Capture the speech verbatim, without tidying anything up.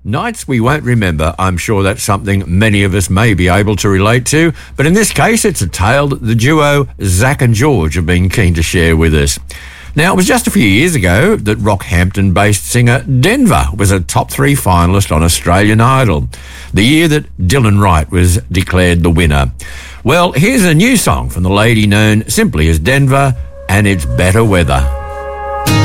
Nights we won't remember. I'm sure that's something many of us may be able to relate to, but in this case it's a tale that the duo Zach and George have been keen to share with us. Now, it was just a few years ago that Rockhampton-based singer Denver was a top three finalist on Australian Idol, the year that Dylan Wright was declared the winner. Well, here's a new song from the lady known simply as Denver, and it's Better Weather.